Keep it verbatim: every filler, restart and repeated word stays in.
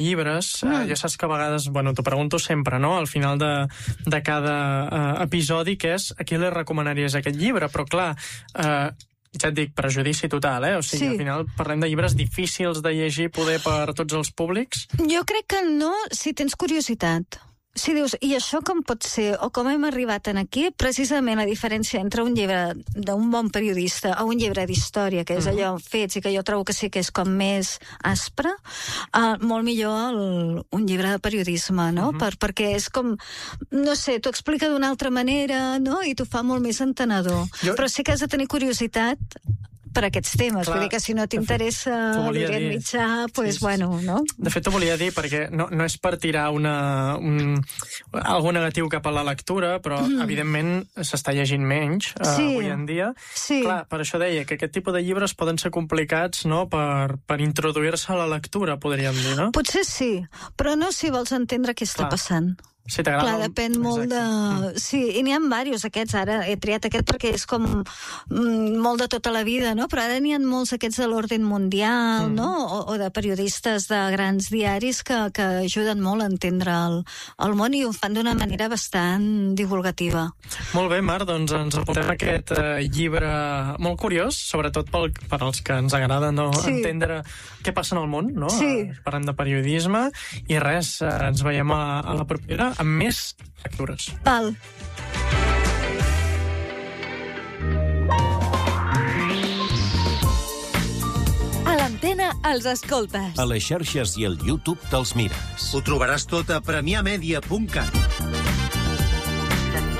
llibres, mm. eh, ja saps que a vegades, bueno, t'ho pregunto sempre, no?, al final de, de cada eh, episodi, que és a qui li recomanaries aquest llibre, però clar, eh, ja et dic, prejudici total, eh? O sigui, sí. Al final parlem de llibres difícils de llegir poder per tots els públics. Jo crec que no, si tens curiositat. Si dius, i això com pot ser, o com hem arribat en aquí, precisament la diferència entre un llibre d'un bon periodista o un llibre d'història, que és allò fets i que jo trobo que sí que és com més aspre, uh, molt millor el, un llibre de periodisme, no? Uh -huh. per, perquè és com, no sé, t'ho explica d'una altra manera, no? I t'ho fa molt més entenedor. Jo... Però sí que has de tenir curiositat per aquests temes. Clar, vull dir que si no t'interessa l'Orient Mitjà, doncs, pues, sí, bueno, no? De fet, t'ho volia dir, perquè no, no és per tirar una, un, algo negatiu cap a la lectura, però, mm. evidentment, s'està llegint menys uh, sí. avui en dia. Sí. Clar, per això deia que aquest tipus de llibres poden ser complicats, no?, per, per introduir-se a la lectura, podríem dir, no? Potser sí, però no si vols entendre què està Clar. passant. Si t'agrada... Clar, depèn molt de... Mm. Sí, i n'hi ha diversos aquests, ara he triat aquest perquè és com mm, molt de tota la vida, no? Però ara n'hi ha molts aquests de l'ordre mundial, mm. no? O, o de periodistes de grans diaris que, que ajuden molt a entendre el, el món i ho fan d'una manera bastant divulgativa. Molt bé, Mar, doncs ens apuntem aquest eh, llibre molt curiós, sobretot pel, per als que ens agrada no? sí. entendre què passa en el món, no? Sí. Parlem de periodisme i res, eh, ens veiem a, a la propera amb més lectures. Val. A l'antena els escoltes. A les xarxes i al YouTube te'ls mires. Ho trobaràs tot a premià media punt cat.